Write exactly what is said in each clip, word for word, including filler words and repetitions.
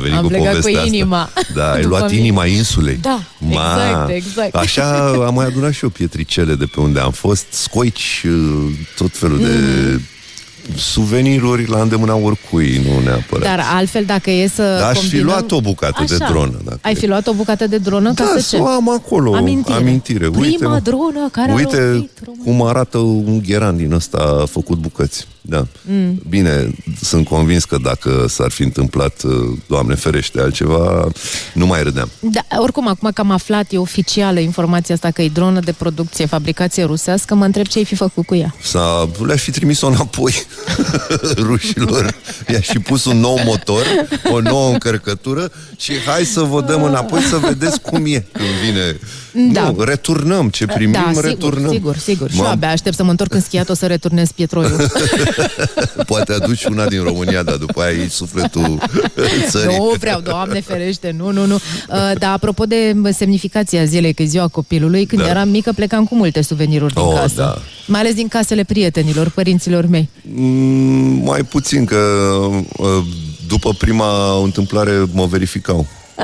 venit Am cu plecat povestea cu inima. asta. Da, ai După luat mine. inima insulei. Da, exact, exact. Așa am mai adunat și eu pietricele de pe unde am fost, scoici, tot felul mm. de suveniruri la îndemâna oricui, nu neapărat. Dar altfel, dacă e să Dar aș combinăm... fi luat o bucată Așa. de dronă. Dacă Ai fi luat o bucată de dronă ca da, să ce? să o am acolo. Amintire. amintire. Prima Uite, dronă care uite a lovit România. cum arată un gheran din ăsta făcut bucăți. Da. Mm. Bine, sunt convins că dacă s-ar fi întâmplat, Doamne ferește, altceva, nu mai râdeam. Da, oricum, acum că am aflat, e oficială informația asta că e dronă de producție, fabricație rusească, mă întreb ce ai fi făcut cu ea. Sau le-aș fi trimis-o înapoi rușilor. I-aș fi pus un nou motor, o nouă încărcătură și hai să vă dăm înapoi să vedeți cum e când vine. Da. Nu, returnăm ce primim, da, sigur, returnăm. sigur, sigur. Și M-am... eu abia aștept să mă întorc în schiat, o să returnez pietroiul. Poate aduci una din România, dar după aia iei sufletul țării. Nu vreau, Doamne ferește, nu, nu, nu. Uh, dar apropo de semnificația zilei, că e ziua copilului, când da. eram mică plecam cu multe suveniruri din oh, casă. Da. Mai ales din casele prietenilor, părinților mei. Mm, mai puțin, că uh, după prima întâmplare mă verificau.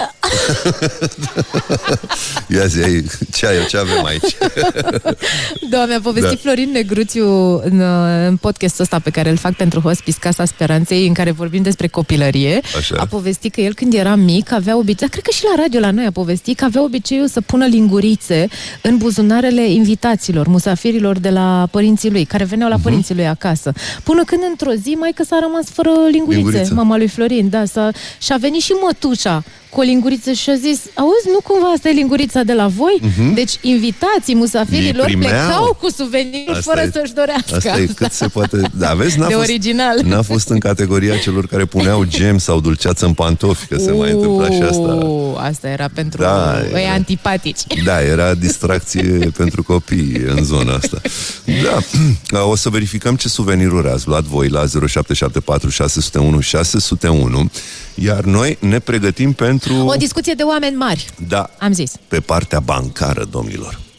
Ia zi, ai, ce, ai, ce avem aici? Da, mi-a povestit da. Florin Negruțiu în, în podcastul ăsta pe care îl fac pentru Hospice Casa Speranței, în care vorbim despre copilărie. Așa. A povestit că el când era mic avea obicei, cred că și la radio la noi a povestit că avea obiceiul să pună lingurițe în buzunarele invitaților, musafirilor de la părinții lui, care veneau la uh-huh. părinții lui acasă. Până când într-o zi maică s-a rămas fără lingurițe, linguriță. Mama lui Florin, da, s-a, și-a venit și mătușa cu o linguriță și a zis, auzi, nu cumva asta e lingurița de la voi? Uh-huh. Deci invitații musafirilor plecau cu suveniruri fără e, să-și dorească. Asta e cât se poate... Da, vezi, n-a de fost, original. N-a fost în categoria celor care puneau gem sau dulceață în pantofi, că se mai întâmpla și asta. Asta era pentru da, ei era, antipatici. Da, era distracție pentru copii în zona asta. Da, o să verificăm ce suveniruri ați luat voi la zero șapte șapte patru șase zero unu șase zero unu, iar noi ne pregătim pentru... O discuție de oameni mari. Da. Am zis. Pe partea bancară, domnilor.